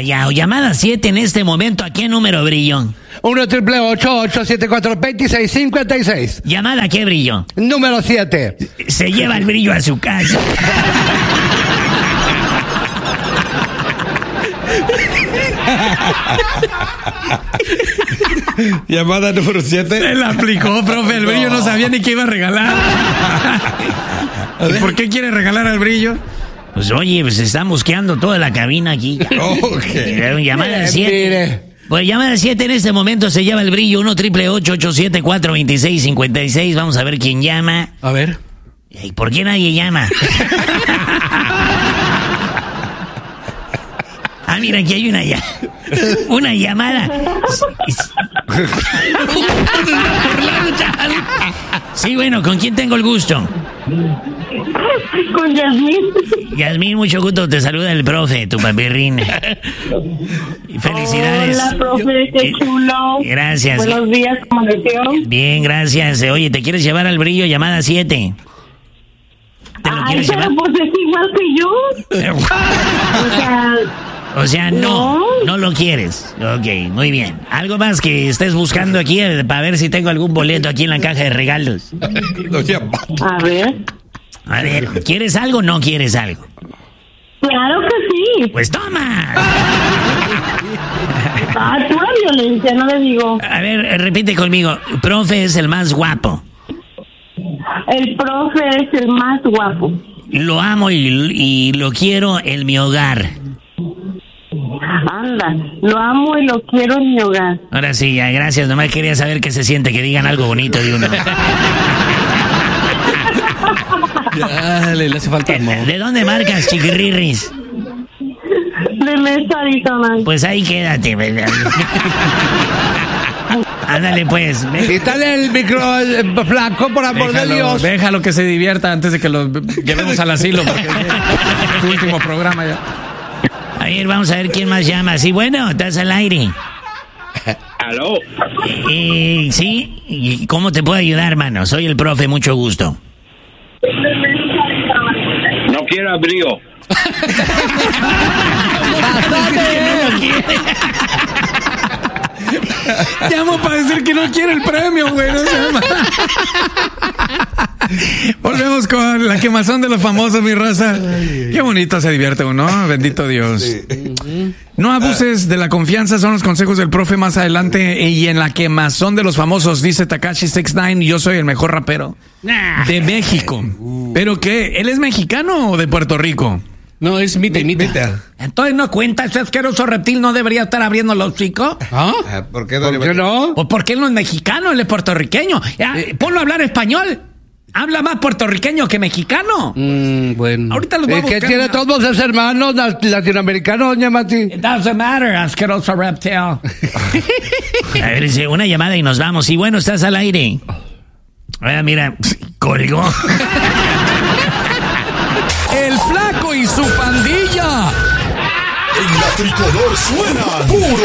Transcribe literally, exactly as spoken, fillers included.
callado. Llamada siete en este momento. ¿A qué número, Brillo? uno triple ocho ocho siete cuatro dos seis cinco seis. ¿Llamada a qué, Brillo? Número siete. Se lleva el Brillo a su casa. Llamada número siete. Se la aplicó, profe. El Brillo no sabía ni qué iba a regalar. ¿Por qué quiere regalar al Brillo? Pues oye, pues están buscando toda la cabina aquí. Okay. Llamada siete. Pues llamada siete en este momento se llama el Brillo. uno triple ocho ocho siete cuatro dos seis cinco seis. Vamos a ver quién llama. A ver. ¿Y por qué nadie llama? Ah, mira, aquí hay una, ya- una llamada. Sí, bueno, ¿con quién tengo el gusto? Con Yasmín. Yasmín, mucho gusto, te saluda el profe, tu papirrín. Felicidades. Hola, profe, qué chulo. Gracias. Buenos días, ¿cómo amaneció? Bien, gracias. Oye, ¿te quieres llevar al Brillo? Llamada siete. ¿Te lo Ay, quieres pero llevar? pues es igual que yo. O sea, O sea, no, No. no lo quieres. Ok, muy bien. ¿Algo más que estés buscando aquí eh, para ver si tengo algún boleto aquí en la caja de regalos? a ver. A ver, ¿quieres algo o no quieres algo? Claro que sí. Pues toma. Ah, pura violencia, no le digo. A ver, eh, repite conmigo. Profe es el más guapo. El profe es el más guapo. Lo amo y, y lo quiero en mi hogar. Anda, lo amo y lo quiero en mi hogar. Ahora sí, ya, gracias. Nomás quería saber qué se siente que digan algo bonito de uno. Dale, le hace falta amor. ¿De dónde marcas, chiquirrirris? De Mesa, Arizona. Pues ahí quédate. ¿Verdad? Ándale, pues. Ve. Quítale el micro, el flaco, por amor de Déjalo, Dios. déjalo que se divierta antes de que lo llevemos al asilo, porque es su último programa ya. A ver, vamos a ver quién más llama. Sí, bueno, estás al aire. Aló. Eh, sí, ¿y cómo te puedo ayudar, hermano? Soy el profe, mucho gusto. No quiero a Brío. Llamo para decir que no quiere el premio, güey. No llama. Volvemos con la quemazón de los famosos, mi raza. Qué bonito se divierte uno, ¿no? Bendito Dios. No abuses de la confianza, son los consejos del profe más adelante. Y en la quemazón de los famosos, dice Tekashi sesenta y nueve, yo soy el mejor rapero de México. ¿Pero qué? ¿Él es mexicano o de Puerto Rico? No, es mita y mita. Entonces no cuenta, ese asqueroso reptil no debería estar abriendo los hocico. ¿Ah? ¿Por qué, ¿Por qué no? ¿O por qué él no es mexicano, él es puertorriqueño? Ya, ponlo a hablar español. Habla más puertorriqueño que mexicano. Mm, bueno. Ahorita los voy a Es que buscar tiene una- todos los hermanos la- latinoamericanos, doña Mati. It doesn't matter, asqueroso reptil. A ver, dice, una llamada y nos vamos. Y bueno, estás al aire. Ah, mira, colgó. El Flaco y su pandilla. En la tricolor suena puro